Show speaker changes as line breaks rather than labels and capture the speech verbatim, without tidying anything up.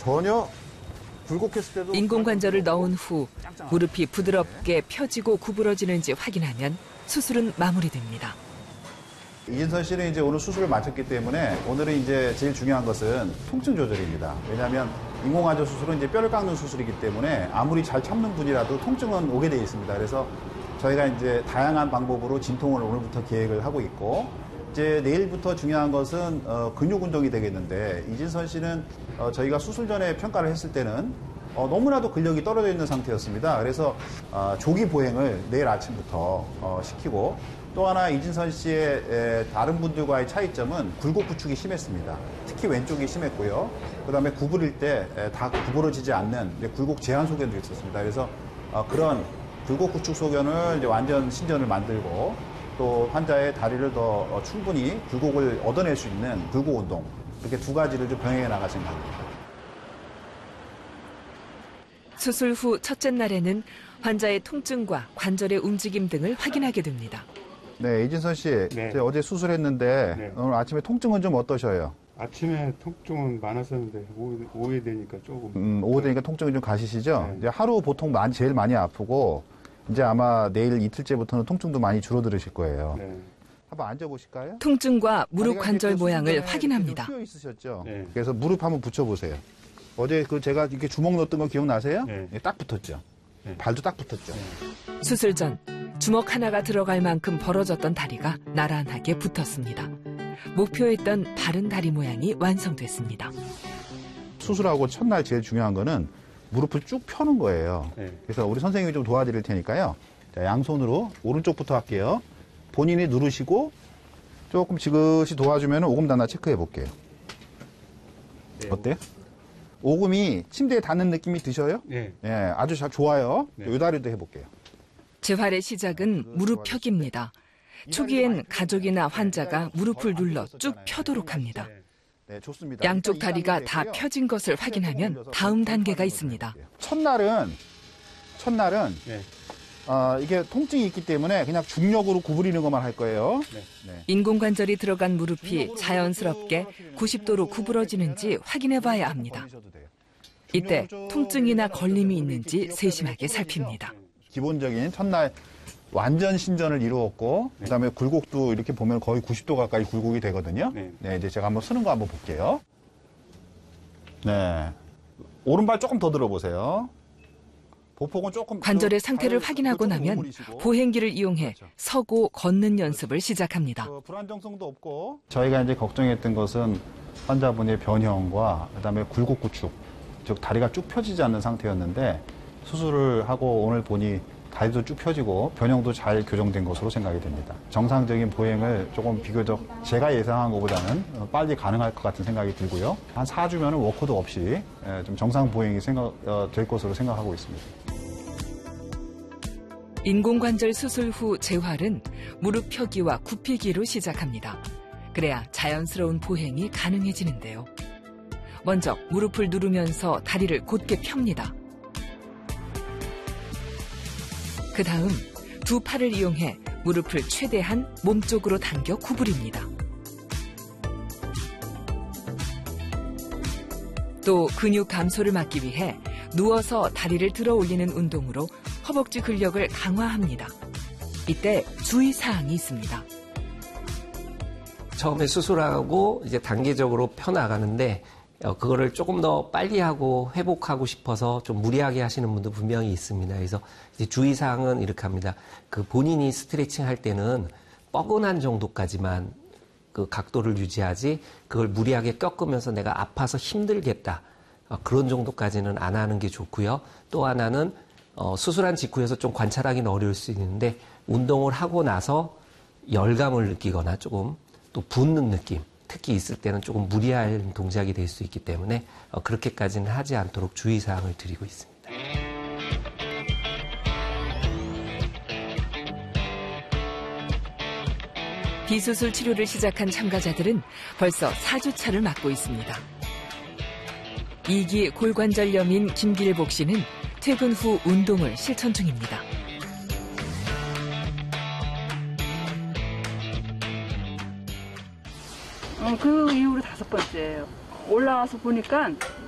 전혀 굴곡했을 때도
인공관절을 넣은 후 무릎이 부드럽게 펴지고 구부러지는지 확인하면 수술은 마무리됩니다.
이진선 씨는 이제 오늘 수술을 마쳤기 때문에 오늘은 이제 제일 중요한 것은 통증 조절입니다. 왜냐하면 인공관절 수술은 이제 뼈를 깎는 수술이기 때문에 아무리 잘 참는 분이라도 통증은 오게 돼 있습니다. 그래서 저희가 이제 다양한 방법으로 진통을 오늘부터 계획을 하고 있고, 이제 내일부터 중요한 것은 어, 근육 운동이 되겠는데, 이진선 씨는 어, 저희가 수술 전에 평가를 했을 때는 어, 너무나도 근력이 떨어져 있는 상태였습니다. 그래서 어, 조기 보행을 내일 아침부터 어, 시키고, 또 하나 이진선 씨의 에, 다른 분들과의 차이점은 굴곡 구축이 심했습니다. 특히 왼쪽이 심했고요. 그 다음에 구부릴 때 다 구부러지지 않는 이제 굴곡 제한 소견도 있었습니다. 그래서 어, 그런 굴곡 구축 소견을 이제 완전 신전을 만들고, 또 환자의 다리를 더 어, 충분히 굴곡을 얻어낼 수 있는 굴곡 운동, 이렇게 두 가지를 좀 병행해 나갈 생각입니다.
수술 후 첫째 날에는 환자의 통증과 관절의 움직임 등을 확인하게 됩니다.
네, 이진선 씨,
네.
제가 어제 수술했는데
네.
오늘 아침에 통증은 좀 어떠셔요?
아침에 통증은 많았었는데 오후, 오후에 되니까 조금.
음, 오후 되니까 통증이 좀 가시시죠?
네.
이제 하루 보통 많이, 제일 많이 아프고, 이제 아마 내일 이틀째부터는 통증도 많이 줄어들으실 거예요.
네.
한번 앉아보실까요?
통증과 무릎
다리가
관절
이렇게
모양을
수술 전에
확인합니다.
이렇게 휘어 있으셨죠?
네.
그래서 무릎 한번 붙여보세요. 어제 그 제가 이렇게 주먹 넣었던 거 기억나세요?
네.
예, 딱 붙었죠?
네.
발도 딱 붙었죠?
네.
수술 전 주먹 하나가 들어갈 만큼 벌어졌던 다리가 나란하게 붙었습니다. 목표했던 바른 다리 모양이 완성됐습니다.
수술하고 첫날 제일 중요한 거는 무릎을 쭉 펴는 거예요.
네.
그래서 우리 선생님이 좀 도와드릴 테니까요. 자, 양손으로 오른쪽부터 할게요. 본인이 누르시고 조금 지그시 도와주면 오금 닿나 체크해 볼게요.
네.
어때요? 오금이 침대에 닿는 느낌이 드셔요?
네.
예, 아주 자- 좋아요.
네.
요 다리도 해볼게요.
재활의 시작은 무릎 펴기입니다. 초기엔 가족이나 환자가 무릎을 눌러 쭉 펴도록 합니다.
네, 좋습니다.
양쪽
일단 이
다리가
단계
다
되고요.
펴진 것을 확인하면 다음 단계가 있습니다.
첫날은 첫날은
네.
어, 이게 통증이 있기 때문에 그냥 중력으로 구부리는 것만 할 거예요.
네.
네.
인공관절이 들어간 무릎이 자연스럽게 구십 도로 구부러지는지 확인해 봐야 합니다. 이때 통증이나 걸림이 있는지 세심하게 살핍니다.
기본적인 첫날 완전 신전을 이루었고,
네.
그다음에 굴곡도 이렇게 보면 거의 구십 도 가까이 굴곡이 되거든요.
네.
네, 이제 제가 한번 쓰는 거 한번 볼게요. 네. 오른발 조금 더 들어보세요. 보폭은 조금
관절의
그
상태를
발을
확인하고
조금
나면
오므리시고.
보행기를 이용해
그렇죠.
서고 걷는 연습을 시작합니다.
그 불안정성도 없고. 저희가 이제 걱정했던 것은 환자분의 변형과 그다음에 굴곡 구축, 즉 다리가 쭉 펴지지 않는 상태였는데, 수술을 하고 오늘 보니 다리도 쭉 펴지고 변형도 잘 교정된 것으로 생각이 됩니다. 정상적인 보행을 조금 비교적 제가 예상한 것보다는 빨리 가능할 것 같은 생각이 들고요. 한 사 주면은 워커도 없이 좀 정상 보행이 생각, 어, 될 것으로 생각하고 있습니다.
인공관절 수술 후 재활은 무릎 펴기와 굽히기로 시작합니다. 그래야 자연스러운 보행이 가능해지는데요. 먼저 무릎을 누르면서 다리를 곧게 펴니다. 그 다음 두 팔을 이용해 무릎을 최대한 몸쪽으로 당겨 구부립니다. 또 근육 감소를 막기 위해 누워서 다리를 들어 올리는 운동으로 허벅지 근력을 강화합니다. 이때 주의사항이 있습니다.
처음에 수술하고 이제 단계적으로 펴나가는데 어, 그거를 조금 더 빨리 하고 회복하고 싶어서 좀 무리하게 하시는 분도 분명히 있습니다. 그래서 이제 주의사항은 이렇게 합니다. 그 본인이 스트레칭 할 때는 뻐근한 정도까지만 그 각도를 유지하지 그걸 무리하게 꺾으면서 내가 아파서 힘들겠다. 어, 그런 정도까지는 안 하는 게 좋고요. 또 하나는 어, 수술한 직후여서 좀 관찰하기는 어려울 수 있는데 운동을 하고 나서 열감을 느끼거나 조금 또 붓는 느낌, 특히 있을 때는 조금 무리한 동작이 될 수 있기 때문에 어, 그렇게까지는 하지 않도록 주의사항을 드리고 있습니다.
비수술 치료를 시작한 참가자들은 벌써 사 주차를 맞고 있습니다. 이 기 골관절염인 김길복 씨는 퇴근 후 운동을 실천 중입니다.
어, 그 이후로 다섯 번째예요. 올라와서 보니까